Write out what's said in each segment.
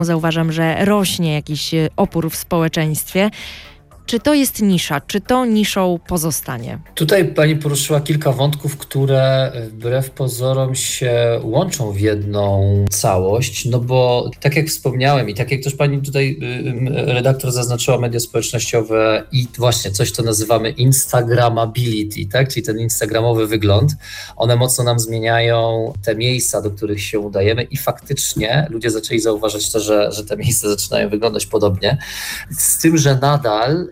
Zauważam, że rośnie jakiś opór w społeczeństwie. Czy to jest nisza? Czy to niszą pozostanie? Tutaj pani poruszyła kilka wątków, które wbrew pozorom się łączą w jedną całość, no bo tak jak wspomniałem i tak jak też pani tutaj redaktor zaznaczyła, media społecznościowe i właśnie coś, co nazywamy instagramability, tak? Czyli ten instagramowy wygląd, one mocno nam zmieniają te miejsca, do których się udajemy i faktycznie ludzie zaczęli zauważać to, że te miejsca zaczynają wyglądać podobnie, z tym, że nadal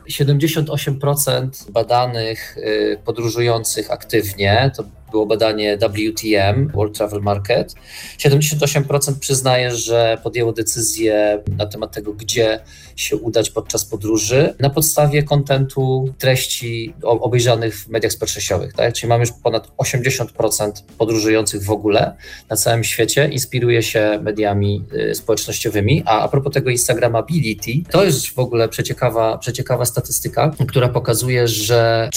78% badanych podróżujących aktywnie, to było badanie WTM, World Travel Market, 78% przyznaje, że podjęło decyzję na temat tego, gdzie się udać podczas podróży na podstawie kontentu, treści obejrzanych w mediach społecznościowych. Tak? Czyli mamy już ponad 80% podróżujących w ogóle na całym świecie inspiruje się mediami społecznościowymi, a propos tego Instagramability, to jest w ogóle przeciekawa statystyka, która pokazuje, że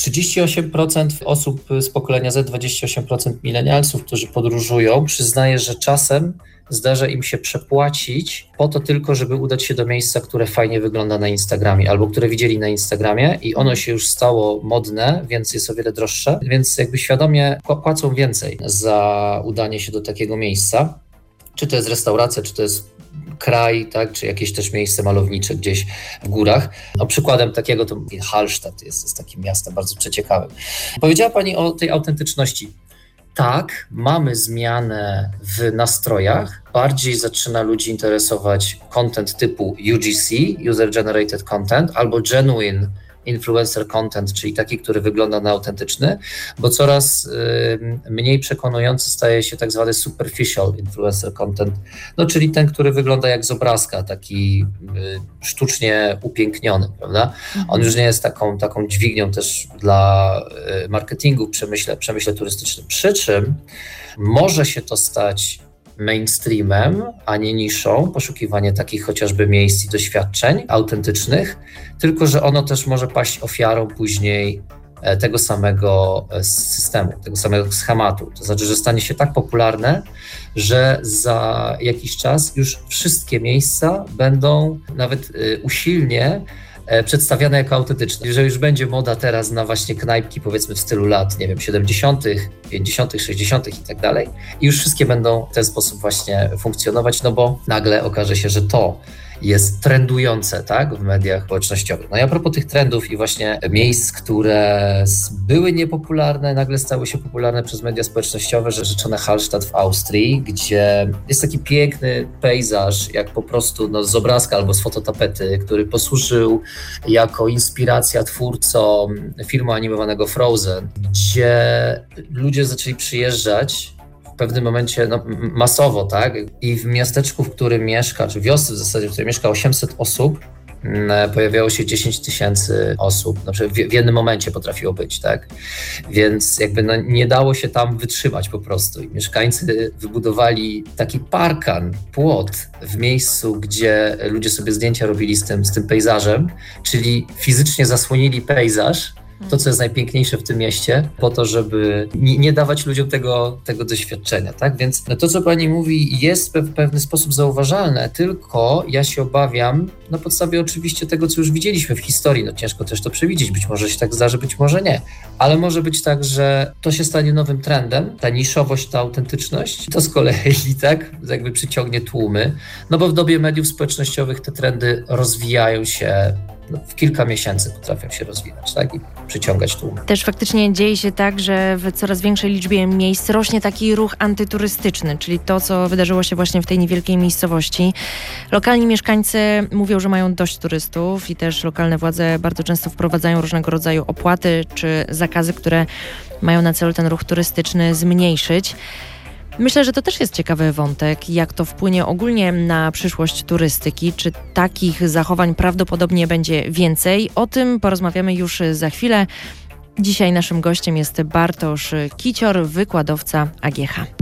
38% osób z pokolenia Z, 28% milenialsów, którzy podróżują, przyznaje, że czasem zdarza im się przepłacić po to tylko, żeby udać się do miejsca, które fajnie wygląda na Instagramie albo które widzieli na Instagramie i ono się już stało modne, więc jest o wiele droższe, więc jakby świadomie płacą więcej za udanie się do takiego miejsca. Czy to jest restauracja, czy to jest kraj, tak, czy jakieś też miejsce malownicze gdzieś w górach. No, przykładem takiego to Hallstatt jest takim miastem bardzo przeciekawym. Powiedziała pani o tej autentyczności. Tak, mamy zmianę w nastrojach. Bardziej zaczyna ludzi interesować content typu UGC, User Generated Content, albo Genuine influencer content, czyli taki, który wygląda na autentyczny, bo coraz mniej przekonujący staje się tak zwany superficial influencer content, no czyli ten, który wygląda jak z obrazka, taki sztucznie upiękniony, prawda? On już nie jest taką dźwignią też dla marketingu w przemyśle turystycznym, przy czym może się to stać mainstreamem, a nie niszą, poszukiwanie takich chociażby miejsc i doświadczeń autentycznych, tylko że ono też może paść ofiarą później tego samego systemu, tego samego schematu. To znaczy, że stanie się tak popularne, że za jakiś czas już wszystkie miejsca będą nawet usilnie przedstawiane jako autentyczne. Że już będzie moda teraz na właśnie knajpki, powiedzmy w stylu lat, nie wiem, 70., 50., 60. i tak dalej. I już wszystkie będą w ten sposób właśnie funkcjonować, no bo nagle okaże się, że to jest trendujące, tak, w mediach społecznościowych. No i a propos tych trendów i właśnie miejsc, które były niepopularne, nagle stały się popularne przez media społecznościowe, rzeczone Hallstatt w Austrii, gdzie jest taki piękny pejzaż, jak po prostu z obrazka albo z fototapety, który posłużył jako inspiracja twórcom filmu animowanego Frozen, gdzie ludzie zaczęli przyjeżdżać w pewnym momencie masowo, tak? I w miasteczku, w którym mieszka, czy wiosce w zasadzie, w której mieszka 800 osób, pojawiało się 10 000 osób. Na przykład w jednym momencie potrafiło być, tak? Więc jakby nie dało się tam wytrzymać po prostu. I mieszkańcy wybudowali taki parkan, płot w miejscu, gdzie ludzie sobie zdjęcia robili z tym pejzażem, czyli fizycznie zasłonili pejzaż, to, co jest najpiękniejsze w tym mieście, po to, żeby nie dawać ludziom tego doświadczenia, tak? Więc to, co pani mówi, jest w pewien sposób zauważalne, tylko ja się obawiam, na podstawie oczywiście tego, co już widzieliśmy w historii, no ciężko też to przewidzieć, być może się tak zdarzy, być może nie, ale może być tak, że to się stanie nowym trendem, ta niszowość, ta autentyczność, to z kolei tak jakby przyciągnie tłumy, no bo w dobie mediów społecznościowych te trendy rozwijają się, w kilka miesięcy potrafią się rozwijać, tak? I przyciągać tłum. Też faktycznie dzieje się tak, że w coraz większej liczbie miejsc rośnie taki ruch antyturystyczny, czyli to, co wydarzyło się właśnie w tej niewielkiej miejscowości. Lokalni mieszkańcy mówią, że mają dość turystów i też lokalne władze bardzo często wprowadzają różnego rodzaju opłaty czy zakazy, które mają na celu ten ruch turystyczny zmniejszyć. Myślę, że to też jest ciekawy wątek, jak to wpłynie ogólnie na przyszłość turystyki, czy takich zachowań prawdopodobnie będzie więcej. O tym porozmawiamy już za chwilę. Dzisiaj naszym gościem jest Bartosz Kicior, wykładowca AGH.